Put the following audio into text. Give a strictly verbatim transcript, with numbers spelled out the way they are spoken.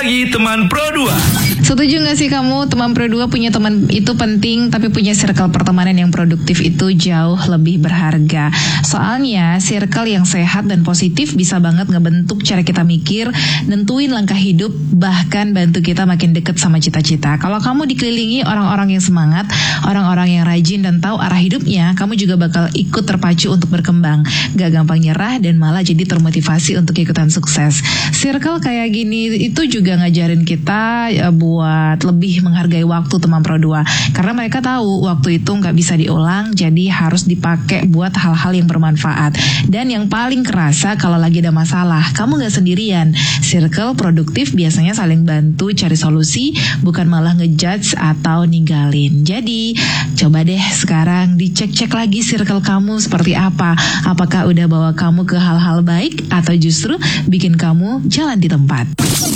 lagi teman Pro dua. Setuju gak sih kamu teman Pro dua punya teman itu penting, tapi punya circle pertemanan yang produktif itu jauh lebih berharga. Soalnya circle yang sehat dan positif bisa banget ngebentuk cara kita mikir, nentuin langkah hidup, bahkan bantu kita makin deket sama cita-cita. Kalau kamu dikelilingi orang-orang yang semangat, orang-orang yang rajin dan tahu arah hidupnya, kamu juga bakal ikut terpacu untuk berkembang, gak gampang nyerah dan malah jadi termotivasi untuk ikutan sukses. Circle kayak gini itu juga ngajarin kita ya, buat lebih menghargai waktu teman Pro dua, karena mereka tahu waktu itu nggak bisa diulang, jadi harus dipakai buat hal-hal yang bermanfaat. Dan yang paling kerasa kalau lagi ada masalah, kamu nggak sendirian. Circle produktif biasanya saling bantu cari solusi, bukan malah ngejudge atau ninggalin. Jadi coba deh sekarang dicek-cek lagi circle kamu seperti apa. Apakah udah bawa kamu ke hal-hal baik atau justru bikin kamu jalan di tempat?